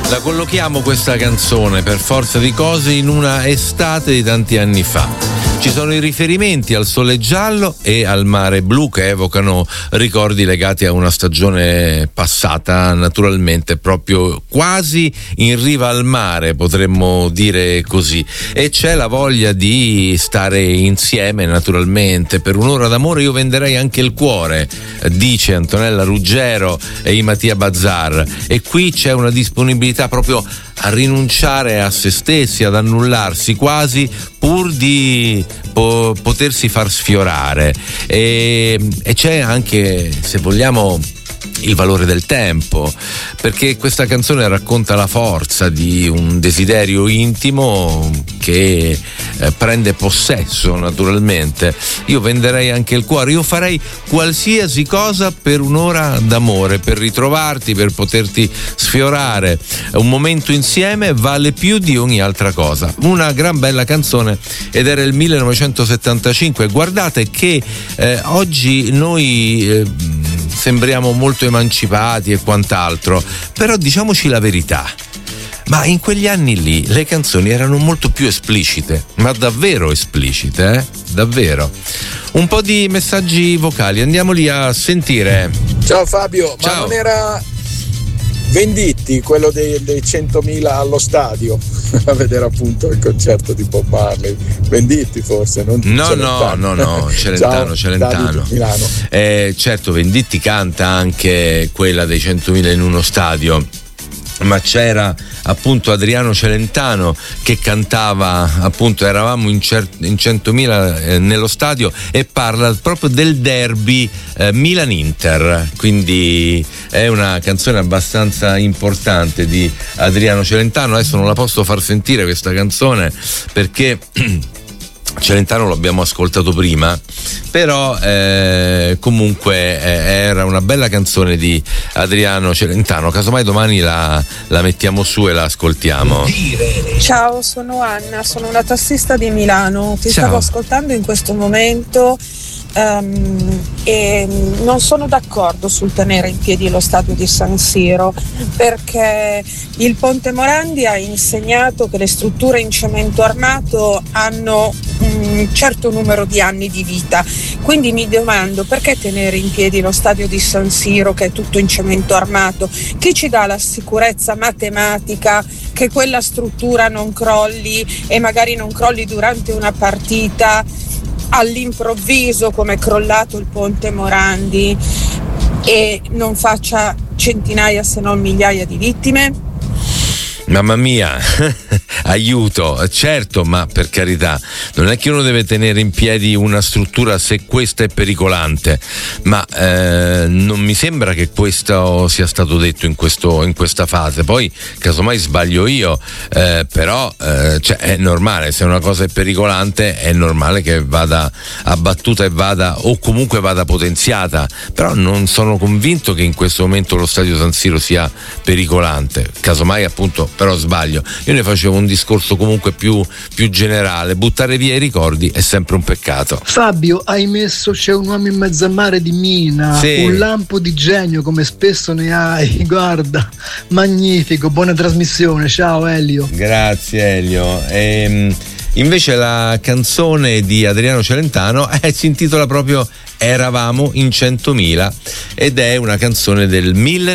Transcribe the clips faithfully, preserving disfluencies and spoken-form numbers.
La collochiamo questa canzone per forza di cose in una estate di tanti anni fa. Ci sono i riferimenti al sole giallo e al mare blu che evocano ricordi legati a una stagione passata, naturalmente proprio quasi in riva al mare, potremmo dire così. E c'è la voglia di stare insieme, naturalmente. Per un'ora d'amore io venderei anche il cuore, dice Antonella Ruggero e i Mattia Bazar. E qui c'è una disponibilità proprio a rinunciare a se stessi, ad annullarsi quasi, pur di po- potersi far sfiorare. E, e c'è anche, se vogliamo, il valore del tempo, perché questa canzone racconta la forza di un desiderio intimo che eh, prende possesso, naturalmente. Io venderei anche il cuore, io farei qualsiasi cosa per un'ora d'amore, per ritrovarti, per poterti sfiorare. Un momento insieme vale più di ogni altra cosa. Una gran bella canzone, ed era il millenovecentosettantacinque. Guardate che eh, oggi noi eh, sembriamo molto emancipati e quant'altro, però diciamoci la verità, ma in quegli anni lì le canzoni erano molto più esplicite, ma davvero esplicite, eh? Davvero. Un po' di messaggi vocali, andiamoli a sentire. Ciao Fabio, Ciao. Ma non era Venditti quello dei, dei centomila allo stadio a vedere appunto il concerto di Bob Marley? Venditti forse, non No, Celentano. no, no, no, Celentano, Ciao, Celentano. Davide, Milano. Eh, certo, Venditti canta anche quella dei centomila in uno stadio, ma c'era appunto Adriano Celentano che cantava, appunto eravamo in, cer- in centomila eh, nello stadio, e parla proprio del derby eh, Milan-Inter, quindi è una canzone abbastanza importante di Adriano Celentano. Adesso non la posso far sentire questa canzone perché Celentano l'abbiamo ascoltato prima, però eh, comunque eh, era una bella canzone di Adriano Celentano. Casomai domani la, la mettiamo su e la ascoltiamo. Ciao, sono Anna, sono una tassista di Milano, ti Ciao. stavo ascoltando in questo momento um, e non sono d'accordo sul tenere in piedi lo stadio di San Siro, perché il Ponte Morandi ha insegnato che le strutture in cemento armato hanno un certo numero di anni di vita, quindi mi domando perché tenere in piedi lo stadio di San Siro che è tutto in cemento armato. Chi ci dà la sicurezza matematica che quella struttura non crolli, e magari non crolli durante una partita all'improvviso come è crollato il Ponte Morandi e non faccia centinaia se non migliaia di vittime? Mamma mia, aiuto, certo, ma per carità, non è che uno deve tenere in piedi una struttura se questa è pericolante, ma eh, non mi sembra che questo sia stato detto in, questo, in questa fase. Poi casomai sbaglio io, eh, però eh, cioè, è normale, se una cosa è pericolante è normale che vada abbattuta e vada, o comunque vada potenziata, però non sono convinto che in questo momento lo stadio San Siro sia pericolante. Casomai appunto, però sbaglio. Io ne facevo un discorso comunque più, più generale. Buttare via i ricordi è sempre un peccato. Fabio, hai messo C'è un uomo in mezzo al mare di Mina, sì. Un lampo di genio come spesso ne hai, guarda, magnifico, buona trasmissione, ciao Elio. Grazie Elio. Ehm, invece la canzone di Adriano Celentano eh, si intitola proprio Eravamo in centomila ed è una canzone del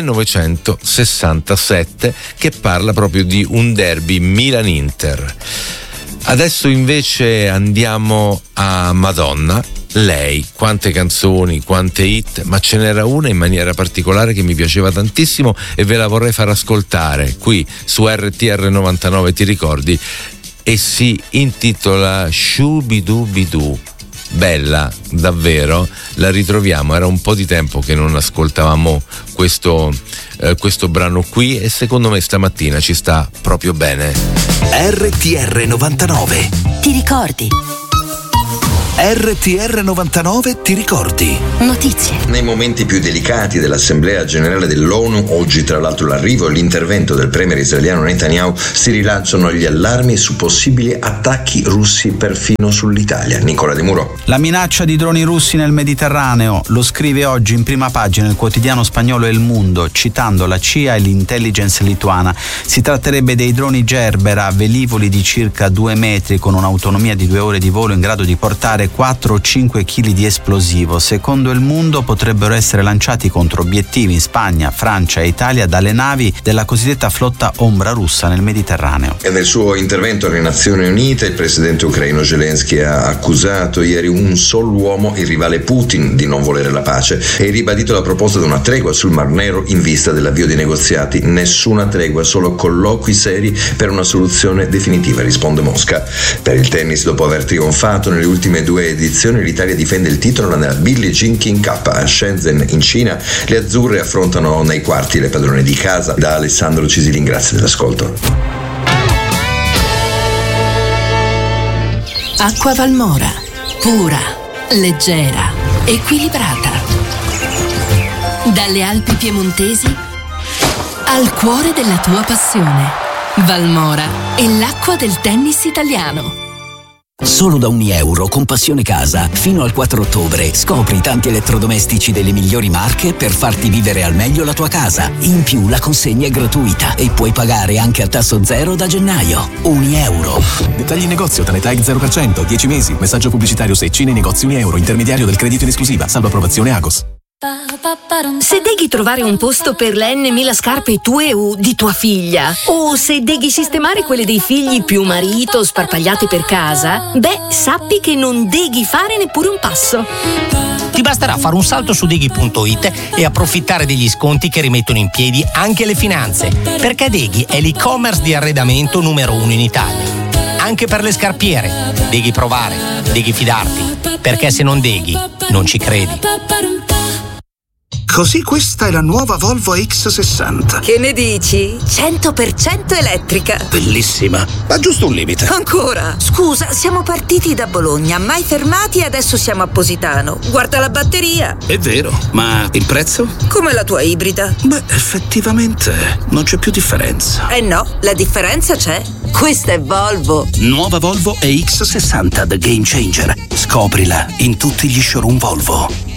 millenovecentosessantasette che parla proprio di un derby Milan-Inter. Adesso invece andiamo a Madonna. Lei, quante canzoni, quante hit, ma ce n'era una in maniera particolare che mi piaceva tantissimo e ve la vorrei far ascoltare qui su R T R novantanove, ti ricordi? E si intitola Shubidubidu. Bella, davvero, la ritroviamo, era un po' di tempo che non ascoltavamo questo, eh, questo brano qui e secondo me stamattina ci sta proprio bene. R T R novantanove. Ti ricordi? R T R novantanove ti ricordi. Notizie. Nei momenti più delicati dell'Assemblea Generale dell'ONU, oggi tra l'altro l'arrivo e l'intervento del premier israeliano Netanyahu, si rilanciano gli allarmi su possibili attacchi russi perfino sull'Italia. Nicola De Muro. La minaccia di droni russi nel Mediterraneo, lo scrive oggi in prima pagina il quotidiano spagnolo El Mundo, citando la C I A e l'intelligence lituana. Si tratterebbe dei droni Gerbera, velivoli di circa due metri con un'autonomia di due ore di volo in grado di portare quattro o cinque chili di esplosivo. Secondo Il Mundo potrebbero essere lanciati contro obiettivi in Spagna, Francia e Italia dalle navi della cosiddetta flotta ombra russa nel Mediterraneo. E nel suo intervento alle Nazioni Unite il presidente ucraino Zelensky ha accusato ieri un solo uomo, il rivale Putin, di non volere la pace e ribadito la proposta di una tregua sul Mar Nero in vista dell'avvio dei negoziati. Nessuna tregua, solo colloqui seri per una soluzione definitiva, risponde Mosca. Per il tennis, dopo aver trionfato nelle ultime due edizioni, l'Italia difende il titolo nella Billie Jean King Cup a Shenzhen in Cina. Le azzurre affrontano nei quarti le padrone di casa. Da Alessandro Cisilin, grazie dell'ascolto. Acqua Valmora, pura, leggera, equilibrata. Dalle Alpi piemontesi al cuore della tua passione. Valmora è l'acqua del tennis italiano. Solo da un euro con Passione Casa, fino al quattro ottobre, scopri tanti elettrodomestici delle migliori marche per farti vivere al meglio la tua casa. In più la consegna è gratuita e puoi pagare anche a tasso zero da gennaio. Un euro. Dettagli in negozio, Tanetag zero per cento, dieci mesi. Messaggio pubblicitario Secci nei negozi un euro, intermediario del credito in esclusiva, salvo approvazione Agos. Se deghi trovare un posto per le N mila scarpe tue o di tua figlia, o se deghi sistemare quelle dei figli più marito sparpagliate per casa, beh, sappi che non deghi fare neppure un passo. Ti basterà fare un salto su deghi punto it e approfittare degli sconti che rimettono in piedi anche le finanze, perché Deghi è l'e-commerce di arredamento numero uno in Italia. Anche per le scarpiere, deghi provare, deghi fidarti, perché se non deghi, non ci credi. Così questa è la nuova Volvo X sessanta. Che ne dici? cento per cento elettrica. Bellissima, ma giusto un limite. Ancora? Scusa, siamo partiti da Bologna, mai fermati e adesso siamo a Positano. Guarda la batteria. È vero, ma il prezzo? Come la tua ibrida. Beh, effettivamente non c'è più differenza. Eh no, la differenza c'è. Questa è Volvo. Nuova Volvo E X sessanta The Game Changer. Scoprila in tutti gli showroom Volvo.